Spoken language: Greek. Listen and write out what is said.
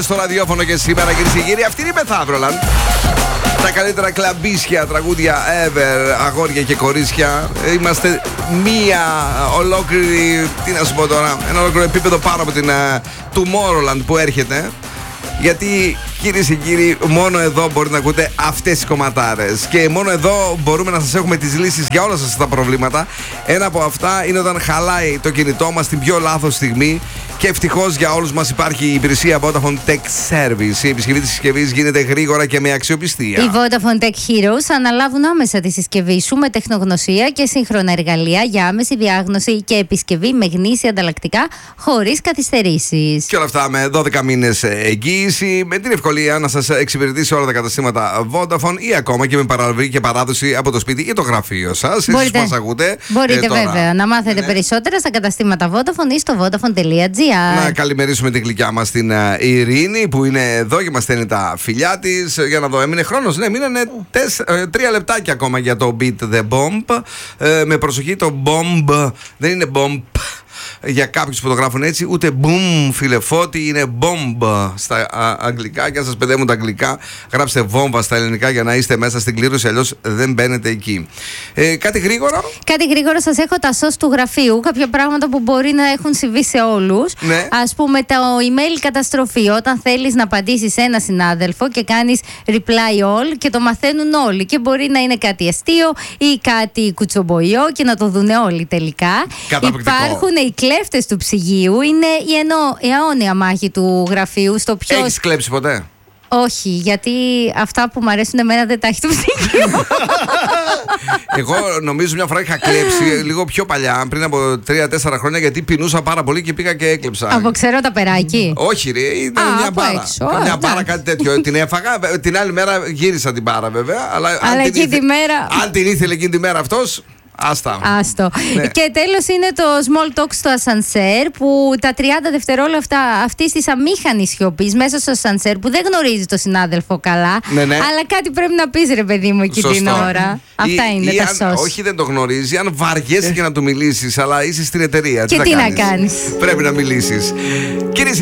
Στο ραδιόφωνο και σήμερα, κυρίες και κύριοι, αυτή είναι η Μεθαύρολαντ. Τα καλύτερα κλαμπίσια, τραγούδια ever, αγόρια και κορίτσια. Είμαστε μία ολόκληρη, τι να σου πω τώρα, ένα ολόκληρο επίπεδο πάνω από την Tomorrowland που έρχεται. Γιατί, κυρίες και κύριοι, μόνο εδώ μπορείτε να ακούτε αυτές τις κομματάρες. Και μόνο εδώ μπορούμε να σας έχουμε τις λύσεις για όλα σας τα προβλήματα. Ένα από αυτά είναι όταν χαλάει το κινητό μας την πιο λάθος στιγμή. Και ευτυχώς για όλους μας υπάρχει η υπηρεσία Vodafone Tech Service. Η επισκευή της συσκευής γίνεται γρήγορα και με αξιοπιστία. Οι Vodafone Tech Heroes αναλάβουν άμεσα τη συσκευή σου με τεχνογνωσία και σύγχρονα εργαλεία για άμεση διάγνωση και επισκευή με γνήσια ανταλλακτικά χωρίς καθυστερήσεις. Και όλα αυτά με 12 μήνες εγγύηση, με την ευκολία να σας εξυπηρετήσει όλα τα καταστήματα Vodafone ή ακόμα και με παραλαβή και παράδοση από το σπίτι ή το γραφείο σας. Εσείς μας ακούτε. Μπορείτε τώρα, βέβαια να μάθετε περισσότερα στα καταστήματα Vodafone ή στο vodafone.gr. Να καλημερίσουμε την γλυκιά μας την Ειρήνη που είναι εδώ και μας στέλνει τα φιλιά της. Για να δω, έμεινε χρόνος. Ναι, μείνανε 3 λεπτάκια ακόμα για το Beat the Bomb. Με προσοχή, το bomb δεν είναι bomb για κάποιους που το γράφουν έτσι, ούτε boom φίλε Φώτη, είναι bomb στα αγγλικά. Και αν σας παιδεύουν τα αγγλικά, γράψτε βόμβα στα ελληνικά για να είστε μέσα στην κλήρωση, αλλιώς δεν μπαίνετε εκεί. Κάτι γρήγορα. Κάτι γρήγορα, σας έχω τα σως του γραφείου, κάποια πράγματα που μπορεί να έχουν συμβεί σε όλους. Ναι. Ας πούμε το email καταστροφή, όταν θέλεις να απαντήσεις σε ένα συνάδελφο και κάνεις reply all και το μαθαίνουν όλοι και μπορεί να είναι κάτι αστείο ή κάτι κουτσομποϊό και να το δουν όλοι τελικά. Υπάρχουν οι κλέφτες του ψυγείου, είναι η αιώνια μάχη του γραφείου στο ποιος... Έχεις κλέψει ποτέ? Όχι, γιατί αυτά που μου αρέσουν εμένα δεν τα έχει το ψυγείο. Εγώ νομίζω μια φορά είχα κλέψει λίγο πιο παλιά, πριν από 3-4 χρόνια, γιατί πεινούσα πάρα πολύ και πήγα και έκλεψα. Από ξέρω τα περάκι. Όχι, ρε, ήταν μια μπάρα. Μια μπάρα, κάτι τέτοιο. Την έφαγα. Την άλλη μέρα γύρισα την μπάρα, βέβαια. Αλλά αν την ήθελε εκείνη τη μέρα αυτός. Άστο. Ναι. Και τέλος είναι το small talk στο ασανσέρ, που τα 30 δευτερόλεπτα αυτής της αμήχανης σιωπής μέσα στο ασανσέρ που δεν γνωρίζει το συνάδελφο καλά, ναι. Αλλά κάτι πρέπει να πεις, ρε παιδί μου, εκεί την ώρα. Αυτά είναι τα σως. Όχι, δεν το γνωρίζει, αν βαριέσαι και να του μιλήσεις, αλλά είσαι στην εταιρεία. Και τι να κάνεις. Πρέπει να μιλήσεις.